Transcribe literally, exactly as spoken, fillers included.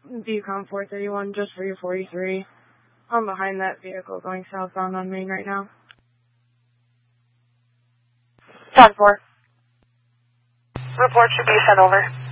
Bucom four thirty-one, just for your forty-three. I'm behind that vehicle going southbound on Main right now. ten four. Report should be sent over.